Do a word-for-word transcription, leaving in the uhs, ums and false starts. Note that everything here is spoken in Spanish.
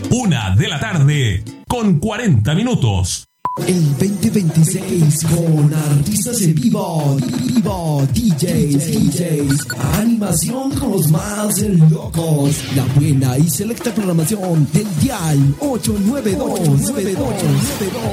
Una de la tarde con cuarenta minutos. El veinte veintiséis con artistas en vivo, vivo, D Js, D Js, animación con los más locos, la buena y selecta programación del Dial ocho nueve dos.